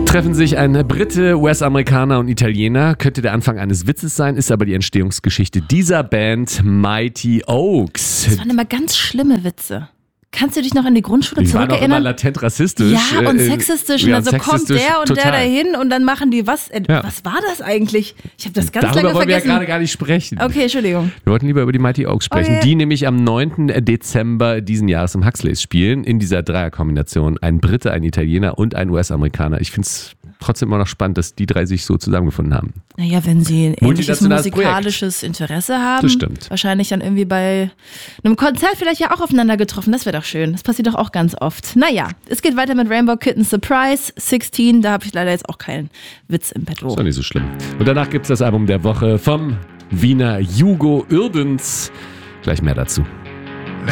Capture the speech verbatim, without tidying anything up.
Treffen sich ein Brite, U S-Amerikaner und Italiener. Könnte der Anfang eines Witzes sein, ist aber die Entstehungsgeschichte dieser Band Mighty Oaks. Das waren immer ganz schlimme Witze. Kannst du dich noch an die Grundschule die zurückerinnern? Die waren auch immer latent rassistisch. Ja, und äh, sexistisch. Ja, und dann so kommt der und total. der dahin und dann machen die was. Äh, Ja. Was war das eigentlich? Ich habe das ganz Darüber lange wollen vergessen. wir ja gerade gar nicht sprechen. Okay, Entschuldigung. Wir wollten lieber über die Mighty Oaks sprechen, Okay. die nämlich am neunten Dezember diesen Jahres im Huxleys spielen, in dieser Dreierkombination. Ein Brite, ein Italiener und ein U S-Amerikaner. Ich finde es trotzdem immer noch spannend, dass die drei sich so zusammengefunden haben. Naja, wenn sie ein ähnliches Multinationales musikalisches Interesse haben. Das stimmt. Wahrscheinlich dann irgendwie bei einem Konzert vielleicht ja auch aufeinander getroffen. Das wäre doch schön. Das passiert doch auch ganz oft. Naja, es geht weiter mit Rainbow Kitten Surprise sechzehn. Da habe ich leider jetzt auch keinen Witz im Petto. Ist doch nicht so schlimm. Und danach gibt es das Album der Woche vom Wiener Hugo Urbans. Gleich mehr dazu.